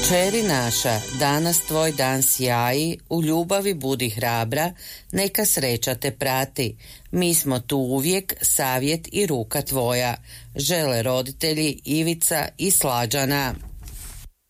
Kćeri naša, danas tvoj dan sjaji, u ljubavi budi hrabra, neka sreća te prati. Mi smo tu uvijek, savjet i ruka tvoja, žele roditelji Ivica i Slađana.